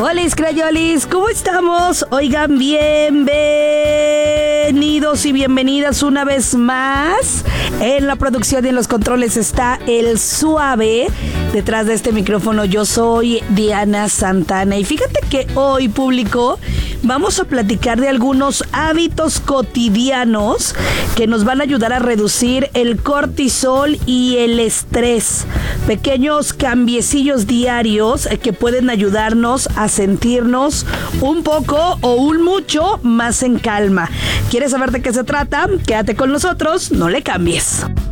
Hola, Crayolis, ¿cómo estamos? Oigan, bienvenidos y bienvenidas una vez más. En la producción y en los controles está el Suave. Detrás de este micrófono yo soy Diana Santana. Y fíjate que hoy, público, vamos a platicar de algunos hábitos cotidianos que nos van a ayudar a reducir el cortisol y el estrés. Pequeños cambiecillos diarios que pueden ayudarnos a sentirnos un poco o un mucho más en calma. ¿Quieres saber de qué se trata? Quédate con nosotros, no le cambies.